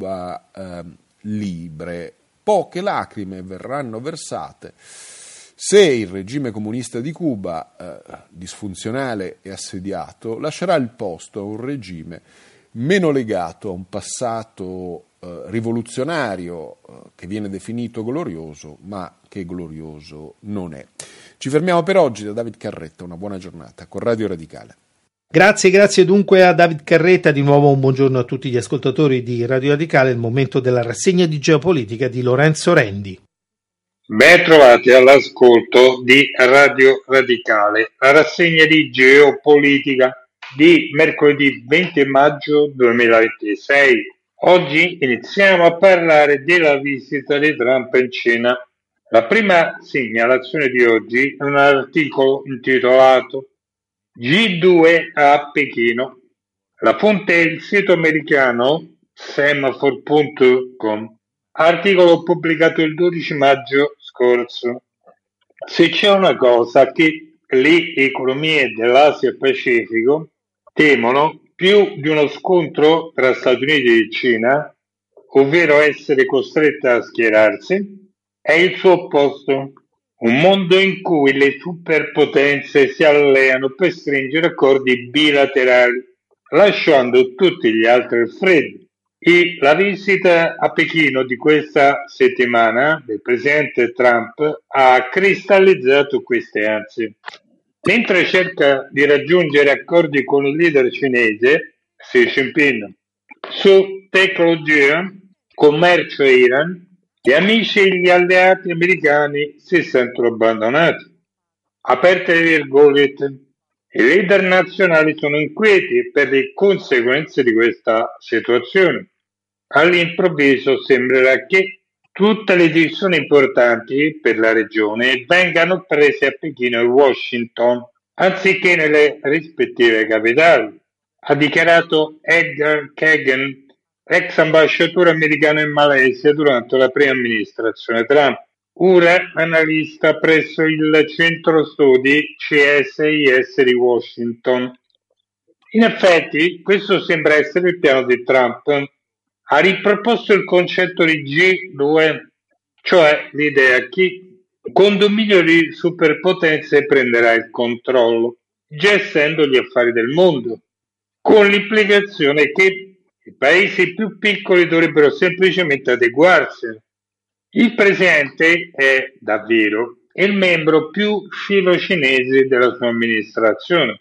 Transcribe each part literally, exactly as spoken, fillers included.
Cuba eh, libre. Poche lacrime verranno versate se il regime comunista di Cuba, eh, disfunzionale e assediato, lascerà il posto a un regime meno legato a un passato eh, rivoluzionario eh, che viene definito glorioso, ma che glorioso non è. Ci fermiamo per oggi. Da David Carretta, una buona giornata con Radio Radicale. Grazie, grazie dunque a David Carretta, di nuovo un buongiorno a tutti gli ascoltatori di Radio Radicale, il momento della rassegna di geopolitica di Lorenzo Rendi. Ben trovati all'ascolto di Radio Radicale, la rassegna di geopolitica di mercoledì venti maggio duemilaventisei. Oggi iniziamo a parlare della visita di Trump in Cina. La prima segnalazione di oggi è un articolo intitolato G due a Pechino. La fonte è il sito americano semaphore punto com, articolo pubblicato il dodici maggio scorso. Se c'è una cosa che le economie dell'Asia Pacifico temono più di uno scontro tra Stati Uniti e Cina, ovvero essere costrette a schierarsi, è il suo opposto. Un mondo in cui le superpotenze si alleano per stringere accordi bilaterali, lasciando tutti gli altri freddi. E la visita a Pechino di questa settimana del presidente Trump ha cristallizzato queste ansie. Mentre cerca di raggiungere accordi con il leader cinese, Xi Jinping, su tecnologia, commercio e Iran, gli amici e gli alleati americani si sentono abbandonati. Aperte le virgolette, i leader nazionali sono inquieti per le conseguenze di questa situazione. All'improvviso sembrerà che tutte le decisioni importanti per la regione vengano prese a Pechino e Washington, anziché nelle rispettive capitali, ha dichiarato Edgar Kagan, ex ambasciatore americano in Malesia durante la prima amministrazione Trump, ora analista presso il centro studi C S I S di Washington. In effetti, questo sembra essere il piano di Trump. Ha riproposto il concetto di G due, cioè l'idea che un condominio di superpotenze prenderà il controllo, gestendo gli affari del mondo, con l'implicazione che i paesi più piccoli dovrebbero semplicemente adeguarsi. Il presidente è davvero il membro più filo-cinese della sua amministrazione.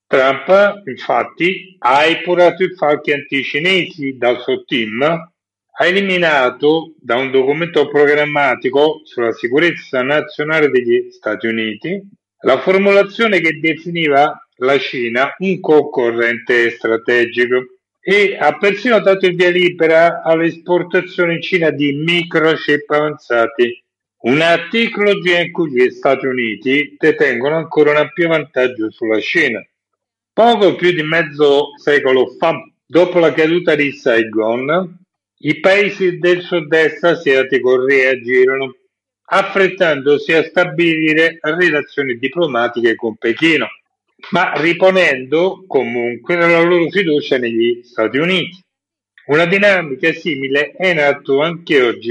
Trump, infatti, ha epurato i falchi anticinesi dal suo team, ha eliminato da un documento programmatico sulla sicurezza nazionale degli Stati Uniti la formulazione che definiva la Cina un concorrente strategico e ha persino dato il via libera all'esportazione in Cina di microchip avanzati, una tecnologia in cui gli Stati Uniti detengono ancora un ampio vantaggio sulla Cina. Poco più di mezzo secolo fa, dopo la caduta di Saigon, i paesi del sud-est asiatico reagirono, affrettandosi a stabilire relazioni diplomatiche con Pechino, ma riponendo comunque la loro fiducia negli Stati Uniti. Una dinamica simile è in atto anche oggi.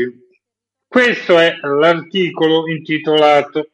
Questo è l'articolo intitolato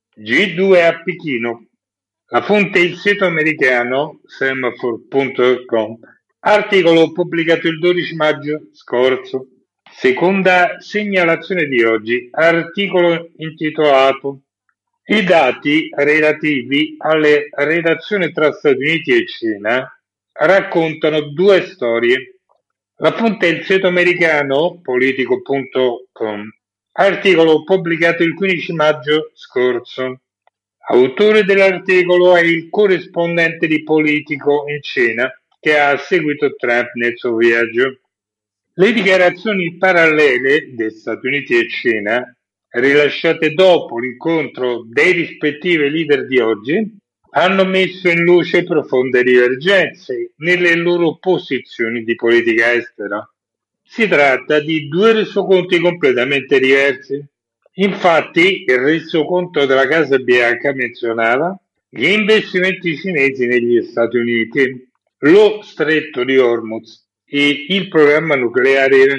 G due a Pechino. La fonte è il sito americano semaphore punto com, articolo pubblicato il dodici maggio scorso. Seconda segnalazione di oggi, articolo intitolato I dati relativi alle relazioni tra Stati Uniti e Cina raccontano due storie. La fonte è il sito americano politico punto com, articolo pubblicato il quindici maggio scorso. Autore dell'articolo è il corrispondente di Politico in Cina che ha seguito Trump nel suo viaggio. Le dichiarazioni parallele degli Stati Uniti e Cina, rilasciate dopo l'incontro dei rispettivi leader di oggi, hanno messo in luce profonde divergenze nelle loro posizioni di politica estera. Si tratta di due resoconti completamente diversi. Infatti, il resoconto della Casa Bianca menzionava gli investimenti cinesi negli Stati Uniti, lo stretto di Hormuz e il programma nucleare